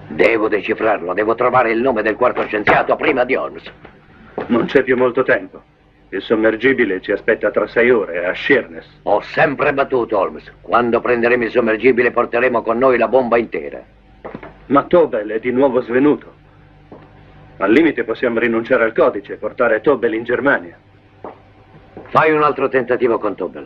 Devo decifrarlo, devo trovare il nome del quarto scienziato prima di Holmes. Non c'è più molto tempo. Il sommergibile ci aspetta tra 6 ore a Sheerness. Ho sempre battuto, Holmes. Quando prenderemo il sommergibile porteremo con noi la bomba intera. Ma Tobel è di nuovo svenuto. Al limite possiamo rinunciare al codice e portare Tobel in Germania. Fai un altro tentativo con Tobel.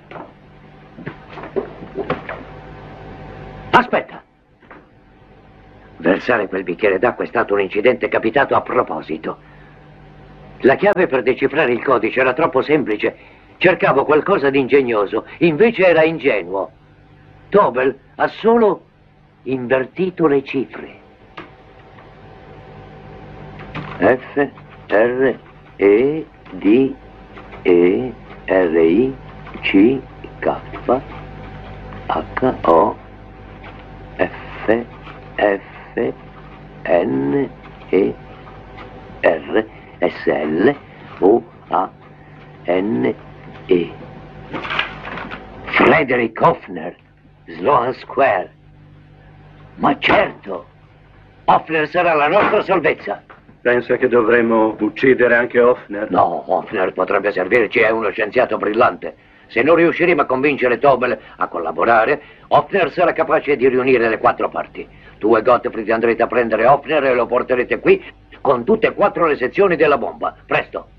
Aspetta! Versare quel bicchiere d'acqua è stato un incidente capitato a proposito. La chiave per decifrare il codice era troppo semplice. Cercavo qualcosa di ingegnoso, invece era ingenuo. Tobel ha solo invertito le cifre. F, R, E, D, E, R, I, C, K, H, O, F, F, N, E, R, S, L, O, A, N, E. Frederick Hoffner, Sloan Square. Ma certo, Hoffner sarà la nostra salvezza. Pensa che dovremmo uccidere anche Hoffner? No, Hoffner potrebbe servirci, è uno scienziato brillante. Se non riusciremo a convincere Tobel a collaborare, Hoffner sarà capace di riunire le 4 parti. Tu e Gottfried andrete a prendere Hoffner e lo porterete qui con tutte e 4 le sezioni della bomba. Presto!